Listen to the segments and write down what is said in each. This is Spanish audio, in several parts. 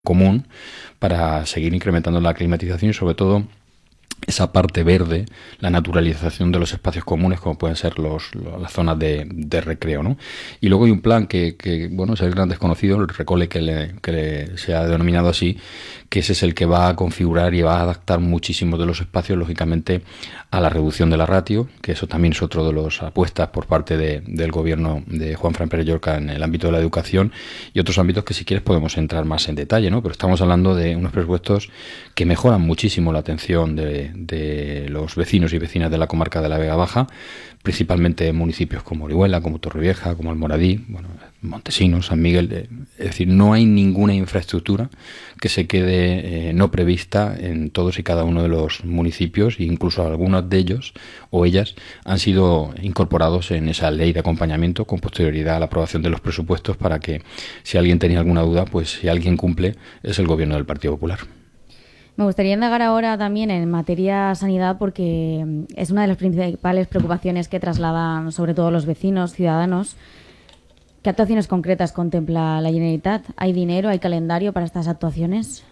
común para seguir incrementando la climatización y sobre todo esa parte verde, la naturalización de los espacios comunes, como pueden ser las zonas de recreo, ¿no? Y luego hay un plan que bueno, es el gran desconocido, el Recole, se ha denominado así, que ese es el que va a configurar y va a adaptar muchísimos de los espacios, lógicamente, a la reducción de la ratio, que eso también es otro de las apuestas por parte del gobierno de Juanfran Pérez Llorca en el ámbito de la educación y otros ámbitos que si quieres podemos entrar más en detalle, ¿no? Pero estamos hablando de unos presupuestos que mejoran muchísimo la atención de los vecinos y vecinas de la comarca de la Vega Baja, principalmente en municipios como Orihuela, como Torrevieja, como Almoradí, bueno, Montesinos, San Miguel. Es decir, no hay ninguna infraestructura que se quede no prevista en todos y cada uno de los municipios, e incluso algunos de ellos o ellas han sido incorporados en esa ley de acompañamiento con posterioridad a la aprobación de los presupuestos, para que si alguien tenía alguna duda, pues si alguien cumple es el gobierno del Partido Popular. Me gustaría indagar ahora también en materia sanidad, porque es una de las principales preocupaciones que trasladan sobre todo los vecinos, ciudadanos. ¿Qué actuaciones concretas contempla la Generalitat? ¿Hay dinero, hay calendario para estas actuaciones?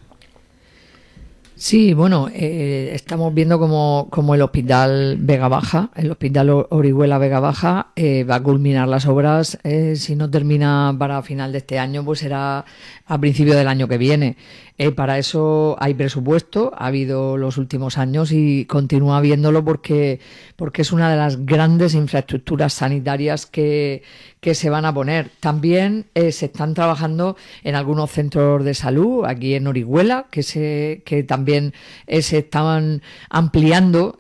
Sí, bueno, estamos viendo como el Hospital Vega Baja, el Hospital Orihuela Vega Baja, va a culminar las obras. Si no termina para final de este año, pues será a principio del año que viene. Para eso hay presupuesto, ha habido los últimos años y continúa habiéndolo porque es una de las grandes infraestructuras sanitarias que se van a poner. También se están trabajando en algunos centros de salud, aquí en Orihuela, que también se estaban ampliando.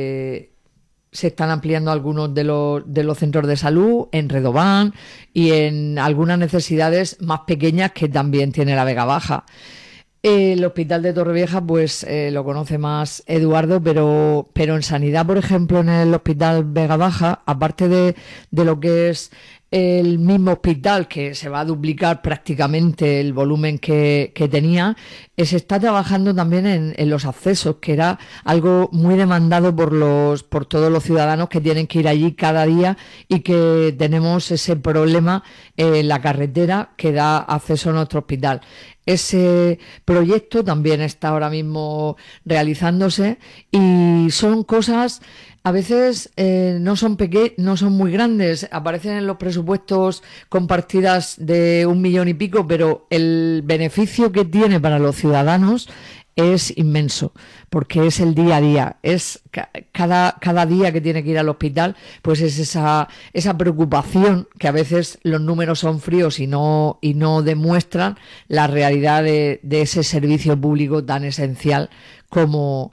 Se están ampliando algunos de los centros de salud en Redován y en algunas necesidades más pequeñas que también tiene la Vega Baja. El hospital de Torrevieja, pues lo conoce más Eduardo, pero en sanidad, por ejemplo, en el hospital Vega Baja, aparte de lo que es el mismo hospital, que se va a duplicar prácticamente el volumen que tenía, se está trabajando también en los accesos, que era algo muy demandado por todos los ciudadanos que tienen que ir allí cada día y que tenemos ese problema en la carretera que da acceso a nuestro hospital. Ese proyecto también está ahora mismo realizándose y son cosas, a veces no son muy grandes, aparecen en los presupuestos con partidas de 1 millón y pico, pero el beneficio que tiene para los ciudadanos es inmenso, porque es el día a día, es cada día que tiene que ir al hospital, pues es esa preocupación, que a veces los números son fríos y no demuestran la realidad de ese servicio público tan esencial como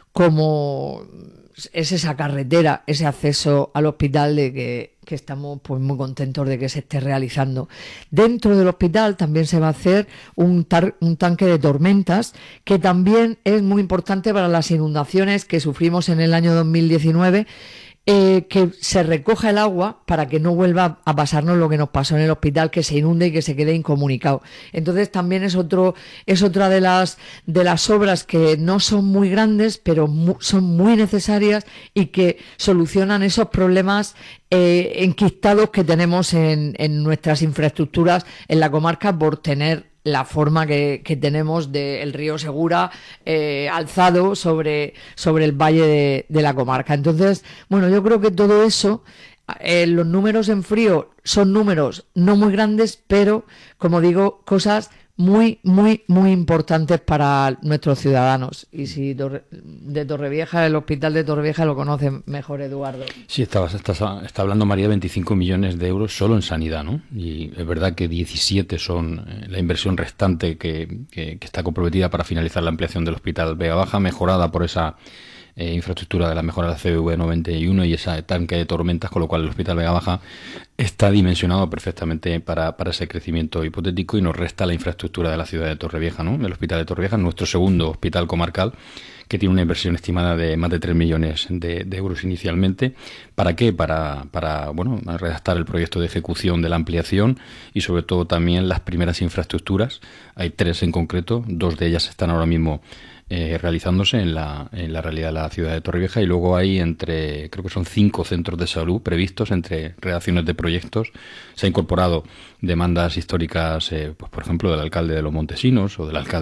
es esa carretera, ese acceso al hospital, de que estamos pues muy contentos de que se esté realizando. Dentro del hospital también se va a hacer un tanque de tormentas, que también es muy importante para las inundaciones que sufrimos en el año 2019, que se recoja el agua para que no vuelva a pasarnos lo que nos pasó en el hospital, que se inunde y que se quede incomunicado. Entonces también es otra de las obras que no son muy grandes, pero son muy necesarias y que solucionan esos problemas enquistados que tenemos en nuestras infraestructuras en la comarca, por tener la forma que tenemos del río Segura alzado sobre el valle de la comarca. Entonces, bueno, yo creo que todo eso, los números en frío son números no muy grandes, pero, como digo, cosas muy, muy, muy importantes para nuestros ciudadanos. Y si de Torrevieja, el hospital de Torrevieja lo conoce mejor Eduardo. Sí, está hablando María de 25 millones de euros solo en sanidad, ¿no? Y es verdad que 17 son la inversión restante que está comprometida para finalizar la ampliación del hospital Vega Baja, mejorada por esa infraestructura de la mejora de la CVV 91 y ese tanque de tormentas, con lo cual el hospital Vega Baja está dimensionado perfectamente para ese crecimiento hipotético, y nos resta la infraestructura de la ciudad de Torrevieja, ¿no? El hospital de Torrevieja es nuestro segundo hospital comarcal, que tiene una inversión estimada de más de 3 millones de euros inicialmente. ¿Para qué? Para redactar el proyecto de ejecución de la ampliación y sobre todo también las primeras infraestructuras. Hay 3 en concreto, 2 de ellas están ahora mismo realizándose en la realidad de la ciudad de Torrevieja, y luego hay creo que son 5 centros de salud previstos entre redacciones de proyectos. Se ha incorporado demandas históricas, pues por ejemplo, del alcalde de Los Montesinos o del alcalde